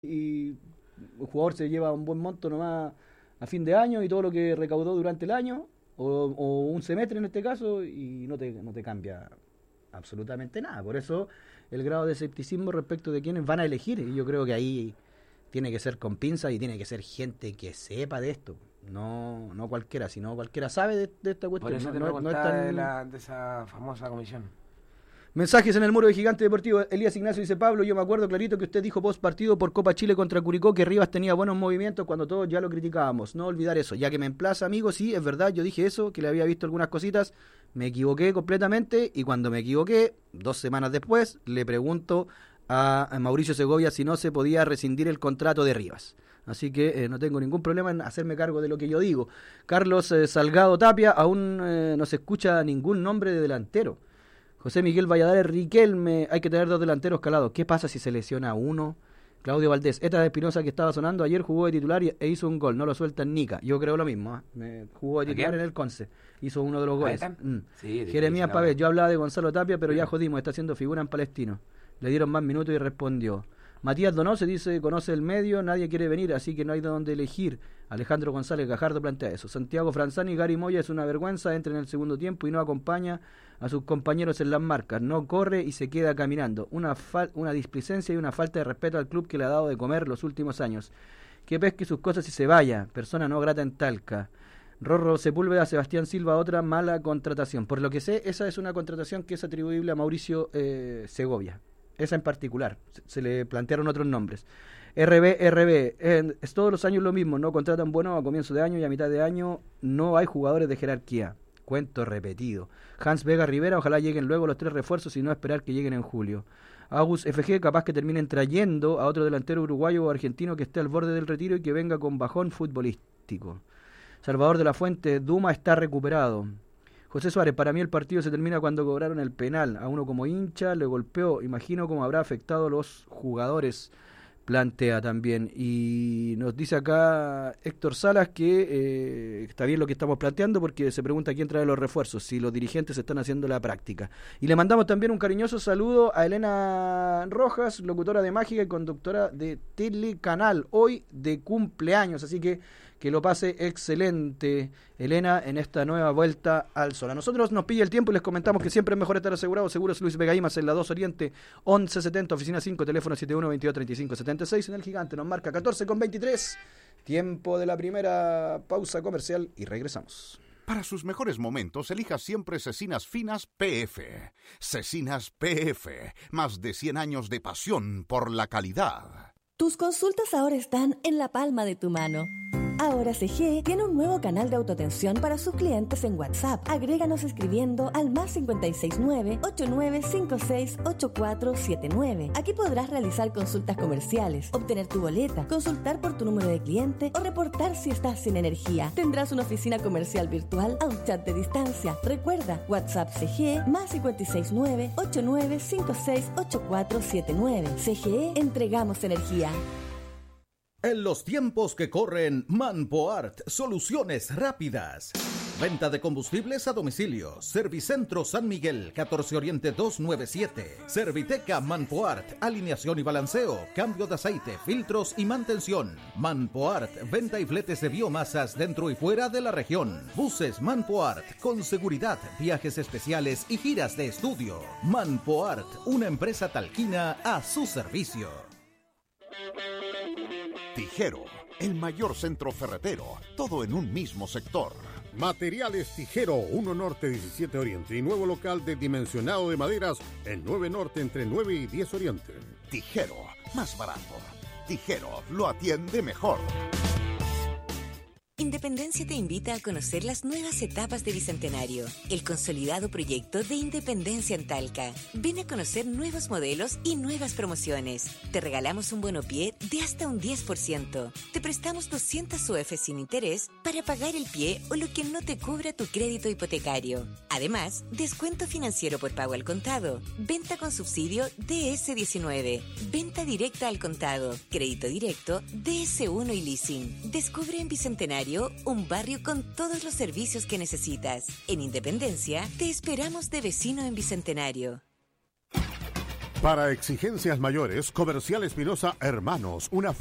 y el jugador se lleva un buen monto nomás a fin de año y todo lo que recaudó durante el año, o un semestre en este caso, y no te cambia absolutamente nada. Por eso el grado de escepticismo respecto de quienes van a elegir, y yo creo que ahí tiene que ser con pinzas y tiene que ser gente que sepa de esto. No cualquiera, sino cualquiera sabe de esta Por cuestión. eso No, te no, no es preguntaba tan... de esa famosa comisión. Mensajes en el muro de Gigante Deportivo. Elías Ignacio dice: Pablo, yo me acuerdo clarito que usted dijo post partido por Copa Chile contra Curicó que Rivas tenía buenos movimientos cuando todos ya lo criticábamos. No olvidar eso. Ya que me emplaza, amigo, sí, es verdad, yo dije eso, que le había visto algunas cositas, me equivoqué completamente, y cuando me equivoqué, 2 semanas después, le pregunto a Mauricio Segovia si no se podía rescindir el contrato de Rivas. Así que no tengo ningún problema en hacerme cargo de lo que yo digo. Carlos Salgado Tapia: aún no se escucha ningún nombre de delantero. José Miguel Valladares Riquelme: hay que tener 2 delanteros calados. ¿Qué pasa si se lesiona uno? Claudio Valdés: esta de Espinosa que estaba sonando ayer jugó de titular e hizo un gol, no lo suelta en Nica. Yo creo lo mismo, jugó de titular en el Conce, hizo uno de los goles. Sí, Jeremías Pavés: yo hablaba de Gonzalo Tapia, pero ya jodimos, está haciendo figura en Palestino. Le dieron más minutos y respondió. Matías Donoso dice: conoce el medio, nadie quiere venir, así que no hay de dónde elegir. Alejandro González Gajardo plantea eso. Santiago Franzani: Gary Moya es una vergüenza, entra en el segundo tiempo y no acompaña a sus compañeros en las marcas, no corre y se queda caminando. Una displicencia y una falta de respeto al club que le ha dado de comer los últimos años. Que pesque sus cosas y se vaya, persona no grata en Talca. Rorro Sepúlveda: Sebastián Silva, otra mala contratación. Por lo que sé, esa es una contratación que es atribuible a Mauricio Segovia. Esa en particular, se le plantearon otros nombres. RB, es todos los años lo mismo, no contratan buenos a comienzo de año y a mitad de año no hay jugadores de jerarquía. Cuento repetido. Hans Vega Rivera: ojalá lleguen luego los 3 refuerzos y no esperar que lleguen en julio. Agus FG: capaz que terminen trayendo a otro delantero uruguayo o argentino que esté al borde del retiro y que venga con bajón futbolístico. Salvador de la Fuente: Duma está recuperado. José Suárez: para mí el partido se termina cuando cobraron el penal. A uno como hincha le golpeó. Imagino cómo habrá afectado a los jugadores. Plantea también. Y nos dice acá Héctor Salas que está bien lo que estamos planteando, porque se pregunta quién trae los refuerzos, si los dirigentes están haciendo la práctica. Y le mandamos también un cariñoso saludo a Elena Rojas, locutora de Mágica y conductora de Telecanal, hoy de cumpleaños, así que lo pase excelente, Elena, en esta nueva vuelta al sol. A nosotros nos pilla el tiempo y les comentamos que siempre es mejor estar asegurado. Seguros Luis Vega Imas en la 2 Oriente, 1170, oficina 5, teléfono 71223576. En el Gigante nos marca 14:23. Tiempo de la primera pausa comercial y regresamos. Para sus mejores momentos, elija siempre Cecinas Finas PF. Cecinas PF, más de 100 años de pasión por la calidad. Tus consultas ahora están en la palma de tu mano. Ahora CGE tiene un nuevo canal de autoatención para sus clientes en WhatsApp. Agréganos escribiendo al +569 8956 8479. Aquí podrás realizar consultas comerciales, obtener tu boleta, consultar por tu número de cliente o reportar si estás sin energía. Tendrás una oficina comercial virtual a un chat de distancia. Recuerda, WhatsApp CGE +569 8956 8479. CGE, entregamos energía. En los tiempos que corren, Manpoart, soluciones rápidas. Venta de combustibles a domicilio. Servicentro San Miguel, 14 Oriente 297. Serviteca Manpoart, alineación y balanceo, cambio de aceite, filtros y mantención. Manpoart, venta y fletes de biomasas dentro y fuera de la región. Buses Manpoart, con seguridad, viajes especiales y giras de estudio. Manpoart, una empresa talquina a su servicio. Tijero, el mayor centro ferretero, todo en un mismo sector. Materiales Tijero, 1 Norte 17 Oriente y nuevo local de dimensionado de maderas en 9 Norte entre 9 y 10 Oriente. Tijero, más barato. Tijero, lo atiende mejor. Independencia te invita a conocer las nuevas etapas de Bicentenario, el consolidado proyecto de Independencia en Talca. Ven a conocer nuevos modelos y nuevas promociones. Te regalamos un bonopié de hasta un 10%. Te prestamos 200 UF sin interés para pagar el pie o lo que no te cubra tu crédito hipotecario. Además, descuento financiero por pago al contado, venta con subsidio DS19, venta directa al contado, crédito directo, DS1 y leasing. Descubre en Bicentenario un barrio con todos los servicios que necesitas. En Independencia, te esperamos de vecino en Bicentenario. Para exigencias mayores, Comercial Espinosa Hermanos, una